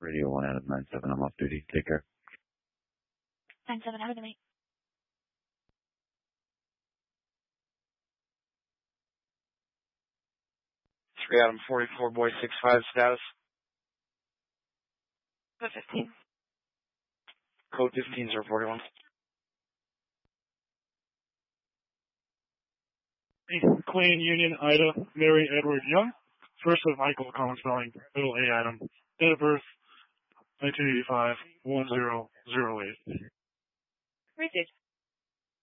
Radio 1 out of 97. I'm off duty. Take care. 9-7, have a good night. 3 Adam 44, boy 65, status. Code 15. Code 15-041. Queen Union Ida Mary Edward Young. First of Michael, common spelling, middle A Adam. Date of birth, 1985, 1008. Received.